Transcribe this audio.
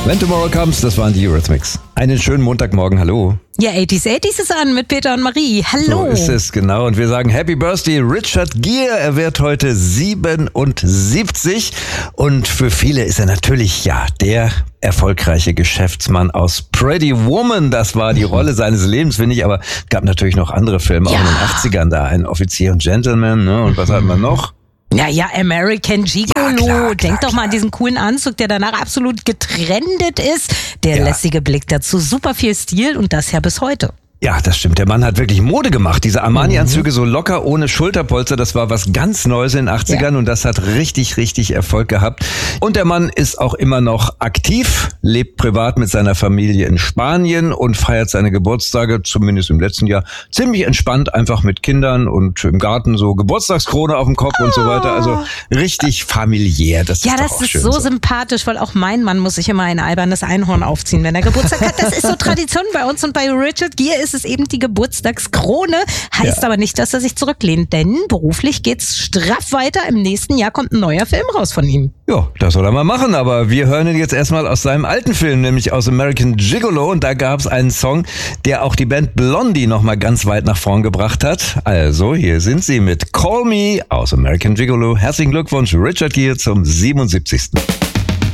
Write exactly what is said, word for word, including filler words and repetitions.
When Tomorrow Comes, das waren die Eurythmics. Einen schönen Montagmorgen, hallo. Ja, achtziger achtziger ist an mit Peter und Marie. Hallo. So ist es, genau. Und wir sagen Happy Birthday Richard Gere. Er wird heute siebenundsiebzig. Und für viele ist er natürlich, ja, der erfolgreiche Geschäftsmann aus Pretty Woman. Das war die Rolle seines Lebens, finde ich. Aber es gab natürlich noch andere Filme, Ja. auch in den achtzigern da. Ein Offizier und Gentleman, ne? Und was hat man noch? Ja, ja, American Gigolo. Ja, klar, Denk klar, doch mal an diesen coolen Anzug, der danach absolut getrendet ist. Der Ja. lässige Blick dazu, super viel Stil und das ja bis heute. Ja, das stimmt. Der Mann hat wirklich Mode gemacht. Diese Armani-Anzüge so locker, ohne Schulterpolster, das war was ganz Neues in den achtzigern Ja. und das hat richtig, richtig Erfolg gehabt. Und der Mann ist auch immer noch aktiv, lebt privat mit seiner Familie in Spanien und feiert seine Geburtstage, zumindest im letzten Jahr, ziemlich entspannt, einfach mit Kindern und im Garten so Geburtstagskrone auf dem Kopf und so weiter. Also richtig familiär. Das Ja, ist doch das auch ist schön so sympathisch, weil auch mein Mann muss sich immer ein albernes Einhorn aufziehen, wenn er Geburtstag hat. Das ist so Tradition bei uns und bei Richard Gere ist es eben die Geburtstagskrone. Heißt Ja. aber nicht, dass er sich zurücklehnt, denn beruflich geht's straff weiter. Im nächsten Jahr kommt ein neuer Film raus von ihm. Ja, das soll er mal machen, aber wir hören ihn jetzt erstmal aus seinem alten Film, nämlich aus American Gigolo, und da gab es einen Song, der auch die Band Blondie nochmal ganz weit nach vorn gebracht hat. Also, hier sind sie mit Call Me aus American Gigolo. Herzlichen Glückwunsch, Richard Gere, zum siebenundsiebzigsten